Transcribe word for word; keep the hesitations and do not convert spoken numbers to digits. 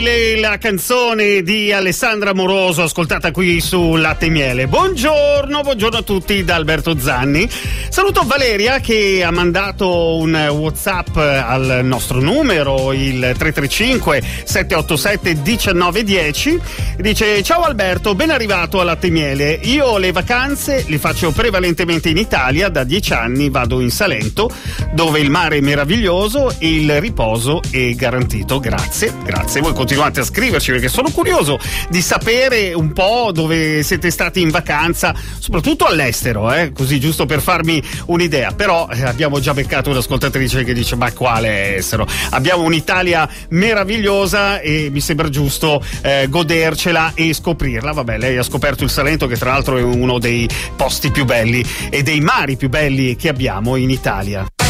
La canzone di Alessandra Moroso ascoltata qui su Latte e Miele. Buongiorno, buongiorno a tutti da Alberto Zanni. Saluto Valeria che ha mandato un WhatsApp al nostro numero, il tre tre cinque sette otto sette uno nove uno zero. Dice: ciao Alberto, ben arrivato a Latte e Miele. Io le vacanze le faccio prevalentemente in Italia, da dieci anni vado in Salento, dove il mare è meraviglioso e il riposo è garantito. Grazie, grazie. Voi continuate a scriverci perché sono curioso di sapere un po' dove siete stati in vacanza, soprattutto all'estero, eh? Così giusto per farmi un'idea. Però eh, abbiamo già beccato un'ascoltatrice che dice: ma quale estero? Abbiamo un'Italia meravigliosa e mi sembra giusto eh, godercela e scoprirla. Vabbè, lei ha scoperto il Salento, che tra l'altro è uno dei posti più belli e dei mari più belli che abbiamo in Italia.